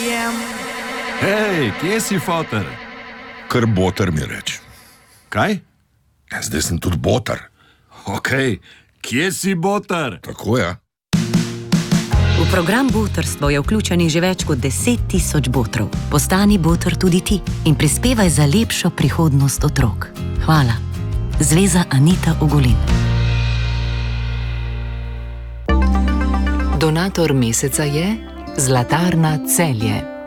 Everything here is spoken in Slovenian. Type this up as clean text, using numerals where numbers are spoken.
Hej, kje si, foter? Kar boter mi reč. Kaj? Ja, zdaj sem tudi boter. Okej, kje si, boter? Tako je. V program Botrstvo je vključenih že več kot 10 000 botrov. Postani boter tudi ti in prispevaj za lepšo prihodnost otrok. Hvala. Zveza Anita Ogulin. Donator meseca je Zlatarna Celje.